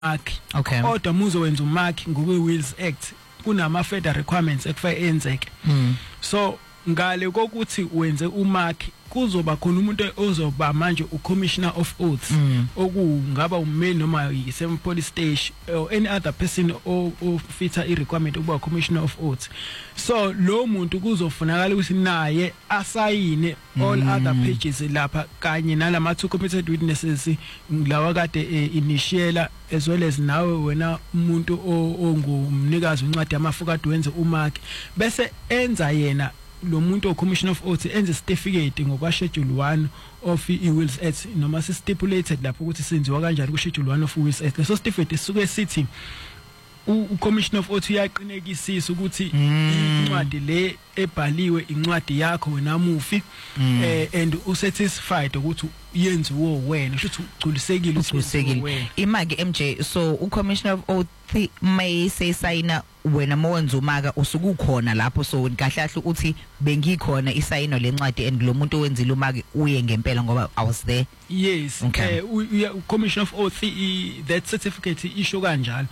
mark. Okay. Kodwa muzowenza umark ngokwe Wills Act kunama federal requirements ekufanele enzeke. So ngale kokuthi wenze umark kuzoba khona umuntu ozoba manje ucommissioner of oaths okungaba ummeli noma yisem police station or any other person ofitha I requirement ukuba commissioner of oaths. So lo muntu kuzofunakala ukuthi naye asayine all other pages lapha kanye nalama two committed witnesses lawa kade initiala as well as nawe wena umuntu ongumnikazi uncwadi yamafu kade wenze umark bese enza yena lo muntu o-commissioner of oaths enze certificate ngokwa schedule 1 of i-Wills Act noma stipulated lapho ukuthi senziwa kanjani ku schedule 1 of Wills Act. So certificate isuke sithi u-commissioner of oaths uyaqinekisisa ukuthi incwadi le ebhaliwe incwadi yakho wena mufi and usatisfied ukuthi yenziwe wena futhi ugculisekile ukuthi imake MJ. So u-commissioner of oaths may say sayina wena mowenza umaka usukukhona lapho so kahlahle uthi bengikhona isayino lencwadi and lo muntu owenzile umaka uye ngempela ngoba I was there. Yes. Okay. Commission of oath that certificate isho kanjalo.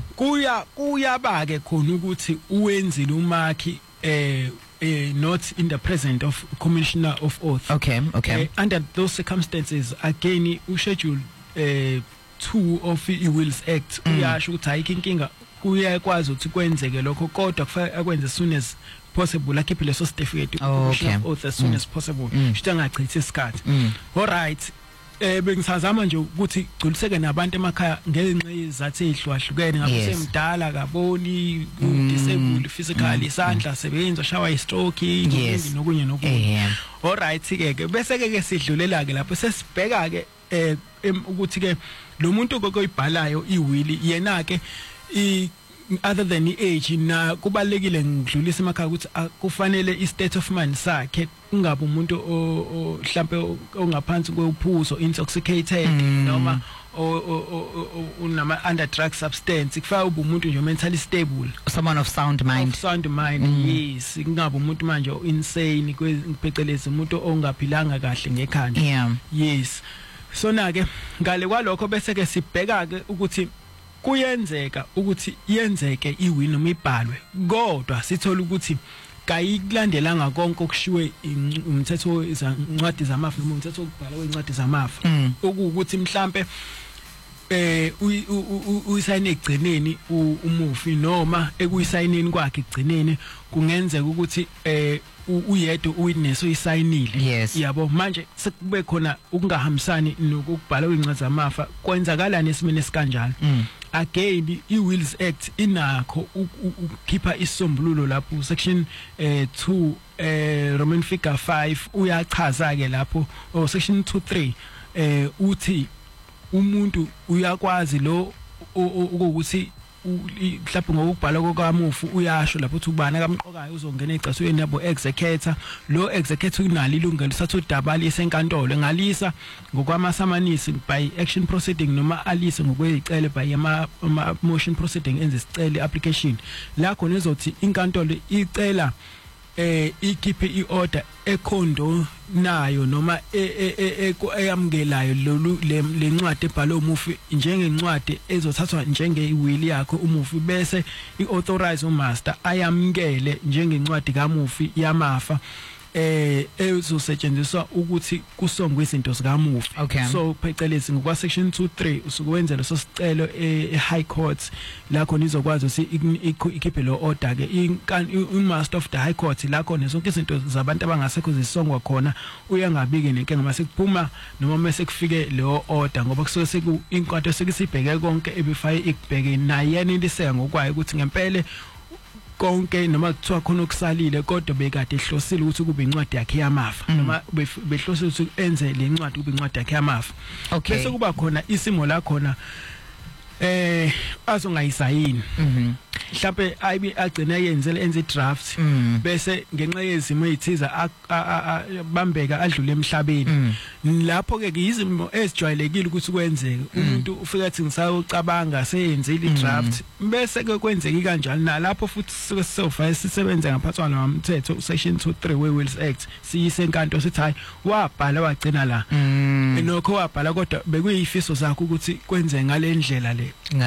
Kuyaba ke khona ukuthi uwenzile umaki not in the presence of commissioner of oath. Okay. Under those circumstances again schedule 2 of the Wills Act uyasho ukuthi ayikho inkinga kuyakwazi ukuthi kwenzeke lokho kodwa kufanele akwenze as soon as possible akhiphe leso certificate commissioner of oath as soon as possible shita ngachithi isikhathi. All right. Bengisazama nje ukuthi gculiseke nabantu emakhaya ngenxa yezathu ezihlukahlukene ngabe semdala kaboni disabled physically isandla sebenza shawa istroke nokunye. All right ke bese ke sidlulela ke lapho sesibheka ke ukuthi ke lo muntu kokoyibhalayo iwili yena ke other than age na kubalekile ngidlulisa emakhaya ukuthi kufanele I-state of mind sakhe kungabe umuntu mhlambe ongaphansi kwephuzo intoxicated noma unama under drug substance kufanele ube umuntu nje mentally stable, someone of sound mind. Yes, kungabe umuntu manje insane kwephecelezi umuntu ongaphilanga kahle ngekhanda. Yes. So na ke ngale kwalokho bese ke sibheka ke ukuthi kuyenzeka ukuthi yenzeke iwini noma ibhalwe kodwa sithola ukuthi kayikulandelanga konke okushiwe umthetho izincwadi zamafa noma umthetho okubhala kwezincwadi zamafa okuwukuthi mhlambe uyisayine egcineni umufi noma ekuyisayineni kwakhe egcineni kungenzeka ukuthi uyedwa uwitness uyisayinile yabo manje sekube khona ukungahambisani nokubhala kwezincwadi zamafa kwenzakalani esimene sikanjalo. Again i-Wills Act inakho ukukhipha isombululo lapho section 2 Roman figure 5 uyachaza ke lapho section 2.3 uthi umuntu uyakwazi lo ukuthi mhlawumbe ngokubhala kokamufu uyasho lapho uthi ubani akamqokayo uzongena egcasweni yabo executor lo executor unalo ilungelo sathi udabali esenkantolo engalisa ngokwamasamanisi by action proceeding noma alise ngokwezicelo by ama motion proceeding enze isicelo application la khona ezothi inkantolo icela ikhiphe iorder ekhondo nayo noma eyamukelayo lencwadi ebhalwe umufi njengencwadi ezothathwa njengewili yakho umufi bese iauthorize umaster ayamukele njengencwadi kamufi yamafa ezosetshenziswa ukuthi kusongwe izinto zikamufi. So phecelezi ngokwa section 2.3 usukuwenza leso sicelo high court la khona izokwazi ukuthi ikhiphe lo order ke imaster of the high court la khona zonke izinto zabantu abangasekho zisongwa khona uyangabike nenkinga mase kuphuma noma mase kufike lo order ngoba kusuke seku inkantolo sekisibheke konke ebifaye ikubheke naye niseka ngokwayo ukuthi ngempela konke noma kuthiwa khona okusalile kodwa bekade ehlosile ukuthi kube incwadi yakhe yamafa noma behlosile ukuthi enze le ncwadi kube incwadi yakhe yamafa. Bese kuba khona isimo la khona azongayisayini mhlawumbe agcina enze draft bese ngenxa yezimo ezithiza bambeka adlule emhlabeni lapho ke izimo ezijwayelekile ukuthi kwenzeke umuntu ufika athi ngisawucabanga seyenzile draft bese ke kwenzeki kanjalo nalapho futhi sike sofa sisebenza ngaphathwa nomthetho section 23 we-Wills Act siyise enkantolo sithi hayi wabhala wagcina la nokho wabhala kodwa bekuyifiso zakho ukuthi kwenze ngale ndlela le